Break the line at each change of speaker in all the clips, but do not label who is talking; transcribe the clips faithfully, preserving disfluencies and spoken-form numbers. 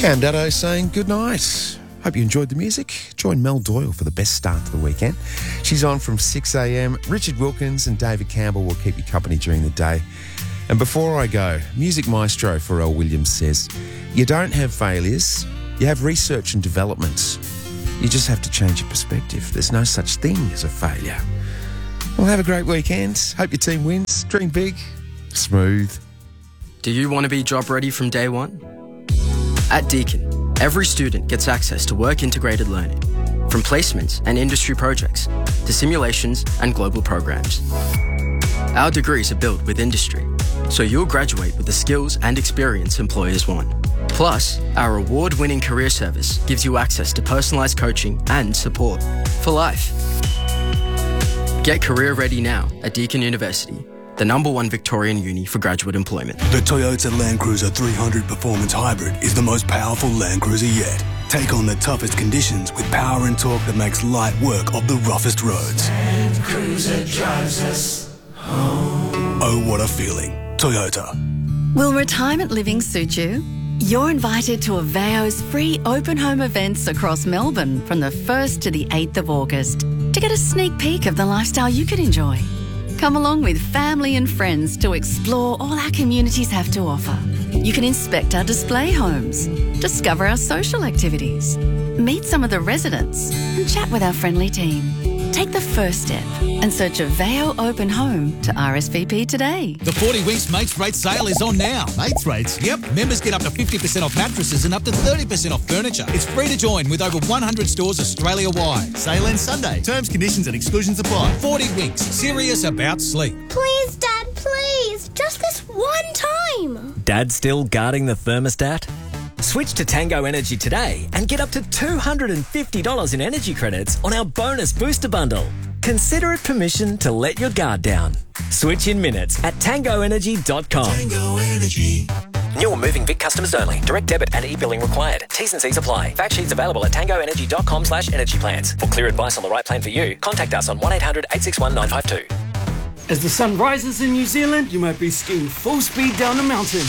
Cam Daddo saying good night. Hope you enjoyed the music. Join Mel Doyle for the best start to the weekend. She's on from six a.m. Richard Wilkins and David Campbell will keep you company during the day. And before I go, music maestro Pharrell Williams says, you don't have failures, you have research and development. You just have to change your perspective. There's no such thing as a failure. Well, have a great weekend. Hope your team wins. Dream big. Smooth.
Do you want to be job ready from day one? At Deakin, every student gets access to work-integrated learning, from placements and industry projects to simulations and global programs. Our degrees are built with industry, so you'll graduate with the skills and experience employers want. Plus, our award-winning career service gives you access to personalised coaching and support for life. Get career ready now at Deakin University, the number one Victorian uni for graduate employment.
The Toyota Land Cruiser three hundred Performance Hybrid is the most powerful Land Cruiser yet. Take on the toughest conditions with power and torque that makes light work of the roughest roads.
Land Cruiser drives us home.
Oh, what a feeling. Toyota.
Will retirement living suit you? You're invited to Aveo's free open home events across Melbourne from the first to the eighth of August to get a sneak peek of the lifestyle you could enjoy. Come along with family and friends to explore all our communities have to offer. You can inspect our display homes, discover our social activities, meet some of the residents and chat with our friendly team. Take the first step and search Aveo Open Home to R S V P today.
The forty Winks Mates Rate sale is on now.
Mates Rates?
Yep, members get up to fifty percent off mattresses and up to thirty percent off furniture. It's free to join with over one hundred stores Australia-wide.
Sale ends Sunday. Terms, conditions and exclusions apply.
forty Winks, serious about sleep.
Please, Dad, please. Just this one time.
Dad still guarding the thermostat? Switch to Tango Energy today and get up to two hundred fifty dollars in energy credits on our bonus booster bundle. Consider it permission to let your guard down. Switch in minutes at tango energy dot com.
Tango Energy.
New or moving Vic customers only. Direct debit and e-billing required. T's and C's apply. Fact sheets available at tango energy dot com slash energy plans. For clear advice on the right plan for you, contact us on one eight hundred eight six one nine five two.
As the sun rises in New Zealand, you might be skiing full speed down a mountain.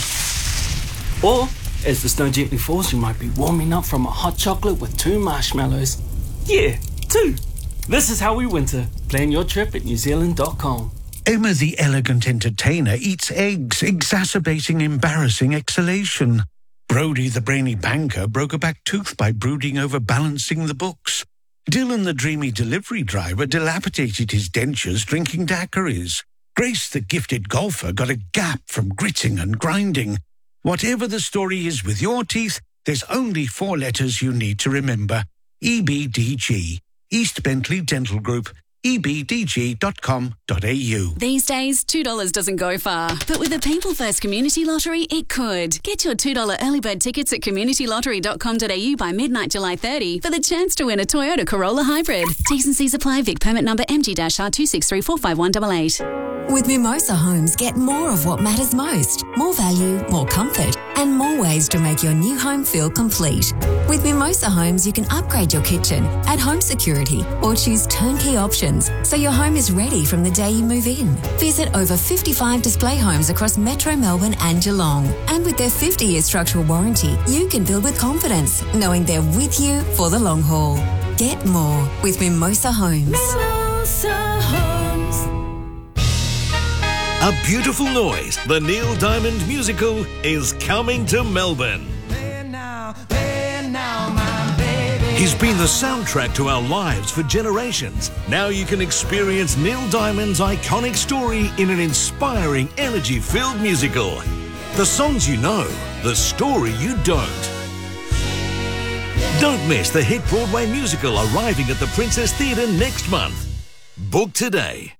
Or, as the snow gently falls, you might be warming up from a hot chocolate with two marshmallows. Yeah, two. This is how we winter. Plan your trip at new zealand dot com.
Emma the elegant entertainer eats eggs, exacerbating embarrassing exhalation. Brody the brainy banker broke a back tooth by brooding over balancing the books. Dylan the dreamy delivery driver dilapidated his dentures drinking daiquiris. Grace the gifted golfer got a gap from gritting and grinding. Whatever the story is with your teeth, there's only four letters you need to remember. E B D G. East Bentley Dental Group. e b d g dot com dot a u.
These days, two dollars doesn't go far. But with the People First Community Lottery, it could. Get your two dollars early bird tickets at community lottery dot com dot a u by midnight July thirtieth for the chance to win a Toyota Corolla Hybrid. T's and C's apply. Vic permit number M G R two six three four five one eight eight.
With Mimosa Homes, get more of what matters most. More value, more comfort, and more ways to make your new home feel complete. With Mimosa Homes, you can upgrade your kitchen, add home security, or choose turnkey options so your home is ready from the day you move in. Visit over fifty-five display homes across Metro Melbourne and Geelong. And with their fifty-year structural warranty, you can build with confidence, knowing they're with you for the long haul. Get more with Mimosa Homes.
Mimosa Homes.
A Beautiful Noise, the Neil Diamond musical, is coming to Melbourne. He's been the soundtrack to our lives for generations. Now you can experience Neil Diamond's iconic story in an inspiring, energy-filled musical. The songs you know, the story you don't. Don't miss the hit Broadway musical arriving at the Princess Theatre next month. Book today.